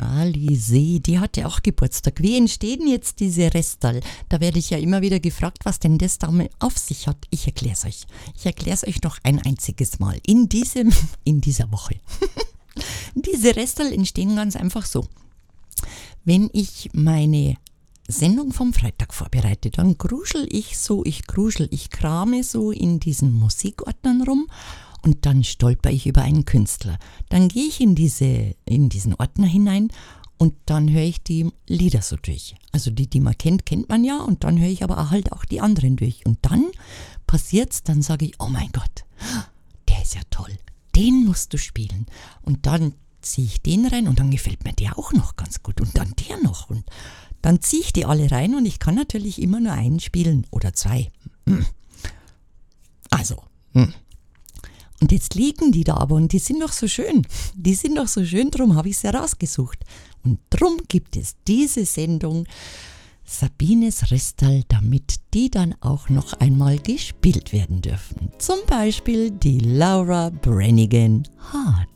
Alice, die hatte auch Geburtstag. Wie entstehen jetzt diese Restal? Da werde ich ja immer wieder gefragt, was denn das damit auf sich hat. Ich erkläre es euch. Ich erkläre es euch noch ein einziges Mal in dieser Woche. Diese Restal entstehen ganz einfach so. Wenn ich meine Sendung vom Freitag vorbereite, dann ich krame so in diesen Musikordnern rum und dann stolper ich über einen Künstler. Dann gehe ich in diesen Ordner hinein und dann höre ich die Lieder so durch. Also die man kennt man ja, und dann höre ich aber halt auch die anderen durch. Und dann passiert's, dann sage ich, oh mein Gott, der ist ja toll, den musst du spielen. Und dann ziehe ich den rein und dann gefällt mir der auch noch ganz gut und dann der noch. Und dann ziehe ich die alle rein und ich kann natürlich immer nur einen spielen oder zwei. Und jetzt liegen die da aber und die sind doch so schön. Drum habe ich sie rausgesucht. Und drum gibt es diese Sendung Sabines Restal, damit die dann auch noch einmal gespielt werden dürfen. Zum Beispiel die Laura Branigan Heart.